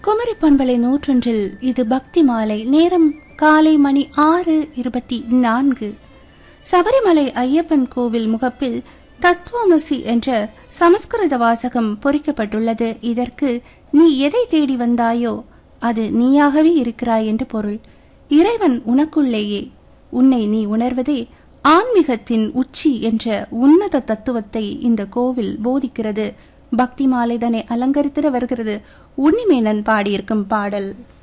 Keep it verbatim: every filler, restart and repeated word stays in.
குமரி பண்பலை நூற்றொன்றில் இது பக்தி மாலை. நேரம் காலை மணி ஆறு இருபத்தி நான்கு. சபரிமலை ஐயப்பன் கோவில் முகப்பில் தத்துவமசி என்ற சமஸ்கிருத வாசகம் பொறிக்கப்பட்டுள்ளது. இதற்கு நீ எதை தேடி வந்தாயோ அது நீயாகவே இருக்கிறாய் என்று பொருள். இறைவன் உனக்குள்ளேயே. உன்னை நீ உணர்வதே ஆன்மீகத்தின் உச்சி என்ற உன்னத தத்துவத்தை இந்த கோவில் போதிக்கிறது. பக்தி மாலைதனை அலங்கரித்திட வருகிறது உன்னிமேனன் பாடியிருக்கும் பாடல்.